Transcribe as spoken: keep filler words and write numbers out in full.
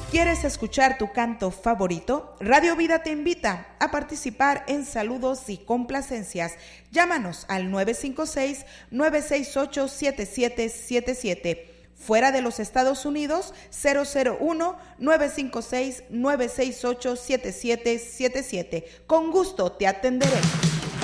¿Quieres escuchar tu canto favorito? Radio Vida te invita a participar en saludos y complacencias. Llámanos al nueve cinco seis, nueve seis ocho, siete siete siete siete. Fuera de los Estados Unidos, cero cero uno, nueve cinco seis, nueve seis ocho, siete siete siete siete. Con gusto te atenderé.